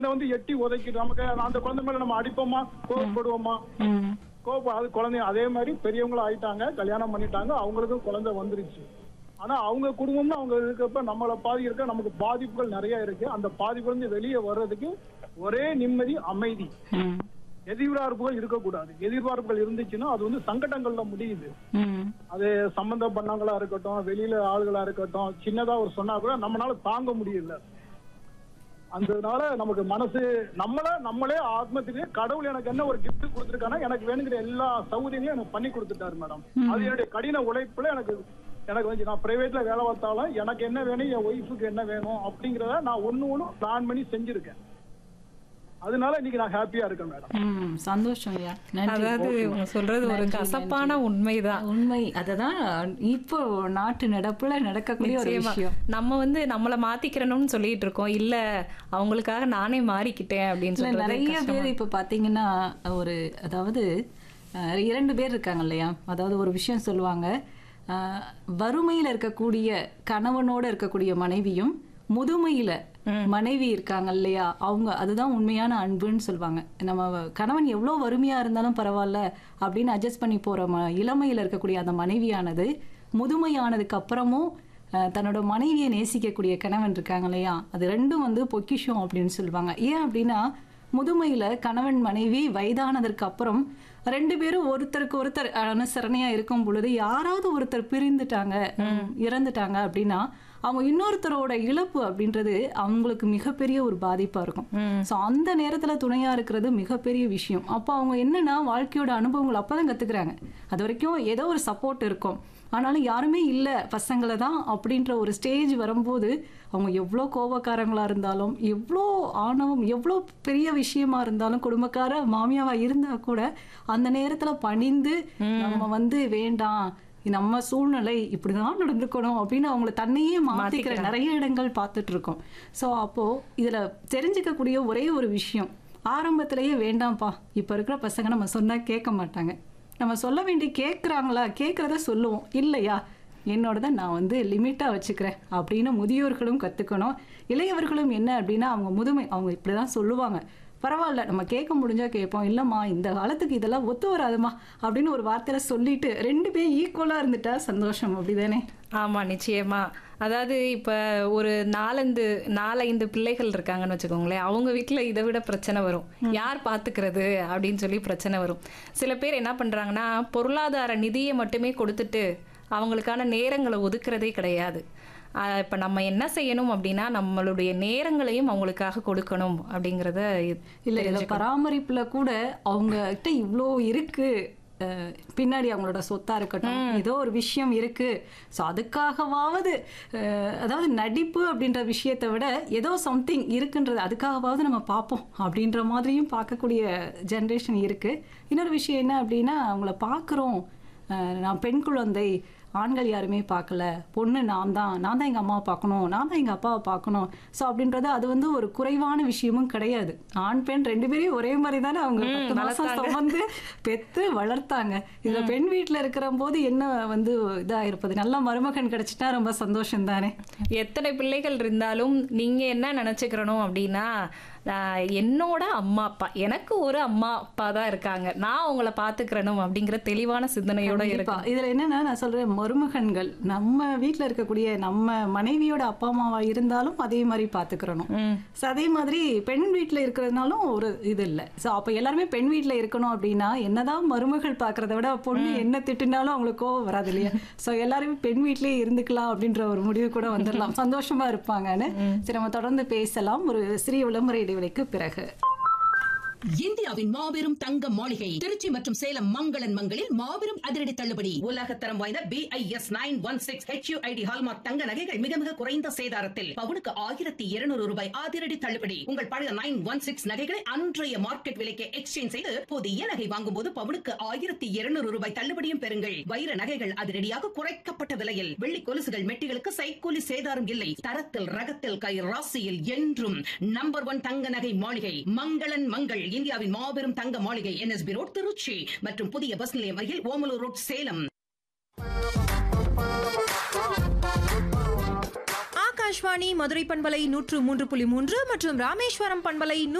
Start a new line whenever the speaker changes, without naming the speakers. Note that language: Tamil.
வந்து எட்டி உதைக்கிட்டு நமக்கு அந்த குழந்தை மேல நம்ம அடிப்போமா, கோவப்படுவோமா? கோபம் அது குழந்தை. அதே மாதிரி பெரியவங்களும் ஆயிட்டாங்க, கல்யாணம் பண்ணிட்டாங்க, அவங்களுக்கும் குழந்தை வந்துருச்சு. ஆனா அவங்க குடும்பம்னு அவங்க இருக்கப்ப நம்மளை பாதிக்க நமக்கு பாதிப்புகள் நிறைய இருக்கு. அந்த பாதிப்புல இருந்து வெளியே வர்றதுக்கு ஒரே நிம்மதி, அமைதி. எதிர்பார்ப்புகள் இருக்கக்கூடாது. எதிர்பார்ப்புகள் இருந்துச்சுன்னா அது வந்து சங்கடங்கள்ல முடியுது. அது சம்பந்த பண்ணவங்களா இருக்கட்டும், வெளியில ஆளுகளா இருக்கட்டும், சின்னதா ஒரு சொன்னா கூட நம்மளால தாங்க முடியல. அதனால நமக்கு மனசு நம்மளே ஆத்மத்திலேயே கடவுள் எனக்கு என்ன ஒரு கிஃப்ட் கொடுத்துருக்கானா, எனக்கு வேணுங்கிற எல்லா சௌகரியங்களும் எனக்கு பண்ணி கொடுத்துட்டாரு மேடம். அது என்னுடைய கடின உழைப்புல எனக்கு வந்து நான் பிரைவேட்ல வேலை பார்த்தாலும் எனக்கு என்ன வேணும், என் ஒய்ஃபுக்கு என்ன வேணும் அப்படிங்கறத நான் ஒண்ணு பிளான் பண்ணி செஞ்சிருக்கேன். அதனால இன்னைக்கு நான் ஹாப்பியா இருக்கேன் மேடம்.
சந்தோஷம் ஐயா.
அதாவது சொல்றது ஒரு கசப்பான உண்மைதான்.
உண்மை. அததான் இப்போ நாட்டு நடப்புல நடக்கக்கூடிய ஒரு விஷயம்.
நம்ம வந்து நம்மள மாத்திக்கிறணும்னு சொல்லிட்டு இருக்கோம். இல்ல அவங்களுக்காக நானே மாறிக்கிட்டேன் அப்படின்னு சொல்லி
நிறைய பேர் இப்ப பாத்தீங்கன்னா அதாவது 2 பேர் இருக்காங்க இல்லையா? அதாவது ஒரு விஷயம் சொல்லுவாங்க, வறுமையில இருக்கக்கூடிய கணவனோட இருக்கக்கூடிய மனைவியும் முதுமையில மனைவி இருக்காங்க இல்லையா, அவங்க அதுதான் உண்மையான அன்புன்னு சொல்லுவாங்க. நம்ம கணவன் எவ்வளவு வறுமையா இருந்தாலும் பரவாயில்ல அப்படின்னு அட்ஜஸ்ட் பண்ணி போற இளமையில இருக்கக்கூடிய அந்த மனைவியானது முதுமையானதுக்கு அப்புறமும் தன்னோட மனைவியை நேசிக்கக்கூடிய கணவன் இருக்காங்க இல்லையா, அது ரெண்டும் வந்து பொக்கிஷம் அப்படின்னு சொல்லுவாங்க. ஏன் அப்படின்னா முதுமையில கணவன் மனைவி வயதானதற்கு அப்புறம் 2 பேரும் ஒருத்தருக்கு ஒருத்தர் அனுசரணையா இருக்கும் பொழுது யாராவது ஒருத்தர் பிரிந்துட்டாங்க, இறந்துட்டாங்க அப்படின்னா அவங்க இன்னொருத்தரோட இழப்பு அப்படின்றது அவங்களுக்கு மிகப்பெரிய ஒரு பாதிப்பா இருக்கும். ஸோ அந்த நேரத்துல துணையா இருக்கிறது மிகப்பெரிய விஷயம். அப்போ அவங்க என்னன்னா வாழ்க்கையோட அனுபவங்கள் அப்பதான் கத்துக்கிறாங்க. அது வரைக்கும் ஏதோ ஒரு சப்போர்ட் இருக்கும், ஆனாலும் யாருமே இல்லை பசங்களை தான் அப்படின்ற ஒரு ஸ்டேஜ் வரும்போது அவங்க எவ்வளோ கோபக்காரங்களா இருந்தாலும், எவ்வளோ ஆணவம், எவ்வளோ பெரிய விஷயமா இருந்தாலும், குடும்பக்கார மாமியாவா இருந்தா கூட அந்த நேரத்துல பணிந்து நம்ம வந்து வேண்டாம், நம்ம சூழ்நிலை இப்படிதான் நடந்துக்கணும் அப்படின்னு அவங்களை தன்னையே மாத்திக்கிற நிறைய இடங்கள் பார்த்துட்டு இருக்கோம். ஸோ அப்போ இதுல தெரிஞ்சுக்கக்கூடிய ஒரே ஒரு விஷயம், ஆரம்பத்திலேயே வேண்டாம்ப்பா, இப்ப இருக்கிற பசங்க நம்ம சொன்னா கேட்க மாட்டாங்க. நம்ம சொல்ல வேண்டிய கேட்குறாங்களா, கேட்குறத சொல்லுவோம், இல்லையா என்னோடத நான் வந்து லிமிட்டாக வச்சுக்கிறேன் அப்படின்னு முதியோர்களும் கற்றுக்கணும். இளையவர்களும் என்ன அப்படின்னா அவங்க முதுமை அவங்க இப்படி தான் சொல்லுவாங்க, பரவாயில்ல நம்ம கேட்க முடிஞ்சா கேட்போம், இல்லைம்மா இந்த காலத்துக்கு இதெல்லாம் ஒத்து வராதுமா அப்படின்னு ஒரு வார்த்தையில சொல்லிட்டு 2 பேரும் ஈக்குவலாக இருந்துட்டா சந்தோஷம். அப்படிதானே?
ஆமா, நிச்சயமா. அதாவது இப்ப ஒரு 4-5 பிள்ளைகள் இருக்காங்கன்னு வச்சுக்கோங்களேன், அவங்க வீட்டுல இதை விட பிரச்சனை வரும். யார் பாத்துக்கிறது அப்படின்னு சொல்லி பிரச்சனை வரும். சில பேர் என்ன பண்றாங்கன்னா பொருளாதார நிதியை மட்டுமே கொடுத்துட்டு அவங்களுக்கான நேரங்களை ஒதுக்குறதே கிடையாது. இப்ப நம்ம என்ன செய்யணும் அப்படின்னா நம்மளுடைய நேரங்களையும் அவங்களுக்காக கொடுக்கணும் அப்படிங்கறத
இல்ல பராமரிப்புல கூட அவங்க கிட்ட இவ்வளோ இருக்கு, பின்னாடி அவங்களோட சொத்தா இருக்கட்டும், ஏதோ ஒரு விஷயம் இருக்கு, ஸோ அதுக்காகவாவது அதாவது நடிப்பு அப்படின்ற விஷயத்தை விட ஏதோ சம்திங் இருக்குன்றது அதுக்காகவாவது நம்ம பார்ப்போம் அப்படின்ற மாதிரியும் பார்க்கக்கூடிய ஜென்ரேஷன் இருக்கு. இன்னொரு விஷயம் என்ன அப்படின்னா அவங்கள பார்க்குறோம், நான் பெண் குழந்தை, ஆண்கள் யாருமே பார்க்கல, பொண்ணு நான் தான் எங்கள் அம்மாவை பார்க்கணும், நான் தான் எங்கள் அப்பாவை பார்க்கணும். ஸோ அப்படின்றது அது வந்து ஒரு குறைவான விஷயமும் கிடையாது. ஆண் பெண் 2 பேரையும் ஒரே மாதிரி தானே அவங்க 10 மாசம் சுமந்து பெற்று வளர்த்தாங்க. இதில் பெண் வீட்டில் இருக்கிற போது என்ன வந்து இதாக இருப்பது, நல்ல மருமகன் கிடைச்சிட்டா ரொம்ப சந்தோஷம் தானே.
எத்தனை பிள்ளைகள் இருந்தாலும் நீங்க என்ன நினைச்சுக்கிறணும் அப்படின்னா, என்னோட அம்மா அப்பா, எனக்கு ஒரு அம்மா அப்பா தான் இருக்காங்க, நான் அவங்களை பாத்துக்கிறணும் அப்படிங்கிற தெளிவான சிந்தனையோட இருக்கும்.
இதுல என்னன்னா நான் சொல்றேன், மருமகன்கள் நம்ம வீட்டுல இருக்கக்கூடிய நம்ம மனைவியோட அப்பா அம்மாவா இருந்தாலும் அதே மாதிரி பாத்துக்கிறணும். அதே மாதிரி பெண் வீட்டுல இருக்கிறதுனாலும் ஒரு இது இல்லை. ஸோ அப்ப எல்லாருமே பெண் வீட்டுல இருக்கணும் அப்படின்னா என்னதான் மருமகள் பாக்குறத விட பொண்ணு என்ன திட்டுனாலும் அவங்களுக்கு கோவம் வராது இல்லையா? ஸோ எல்லாருமே பெண் வீட்லயே இருந்துக்கலாம் அப்படின்ற ஒரு முடிவு கூட வந்துடலாம், சந்தோஷமா இருப்பாங்கன்னு. சரி, நம்ம தொடர்ந்து பேசலாம் ஒரு சிறிய விளம்பர இடைவெளிக்கு பிறகு.
இந்தியாவின் மாபெரும் தங்க மாளிகை திருச்சி மற்றும் சேலம் மங்களன் மங்களில் மாபெரும் அதிரடி தள்ளுபடி. உலகத்தரம் வாய்ந்த BIS 916 HUID ஹால்மார்க் தங்க நகைகள் மிக மிக குறைந்த சேதாரத்தில் பவுனுக்கு 1200 ரூபாய் அதிரடி தள்ளுபடி. உங்கள் பழைய 916 நகைகளை அன்றைய மார்க்கெட் விலைக்கு எக்ஸ்சேஞ்ச் செய்து புதிய நகை வாங்கும் போது பவுனுக்கு 1200 ரூபாய் தள்ளுபடியும் பெறுங்கள். வைர நகைகள் அதிரடியாக குறைக்கப்பட்ட விலையில், வெள்ளி கொலுசுகள் மெட்டிகளுக்கு சைக்கூலி சேதாரம் இல்லை. தரத்தில் ரகத்தில் கை ராசியில் என்றும் நம்பர் 1 தங்க நகை மாளிகை மங்களன் மங்கள். இந்தியாவின் மாபெரும் தங்க மாளிகை NSB ரோட் திருச்சி மற்றும் புதிய பஸ் நிலையம் அருகில் ஓமலூர் ரோட் சேலம்.
ஆகாஷ்வாணி மதுரை பண்பலை 103.3 மற்றும் ராமேஸ்வரம் பண்பலை